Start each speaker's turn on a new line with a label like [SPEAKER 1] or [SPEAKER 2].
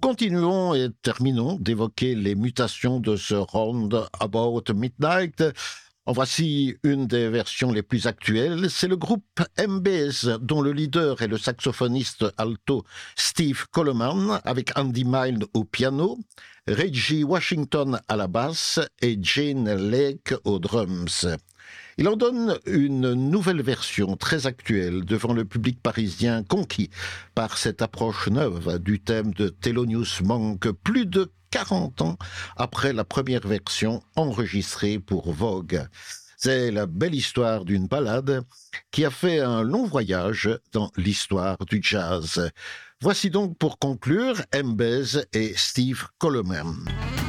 [SPEAKER 1] Continuons et terminons d'évoquer les mutations de ce Round About Midnight. En voici une des versions les plus actuelles. C'est le groupe M-Base, dont le leader est le saxophoniste alto Steve Coleman, avec Andy Milne au piano, Reggie Washington à la basse et Jane Lake aux drums. Il en donne une nouvelle version très actuelle devant le public parisien conquis par cette approche neuve du thème de Thelonious Monk plus de 40 ans après la première version enregistrée pour Vogue. C'est la belle histoire d'une ballade qui a fait un long voyage dans l'histoire du jazz. Voici donc pour conclure M-Base et Steve Coleman.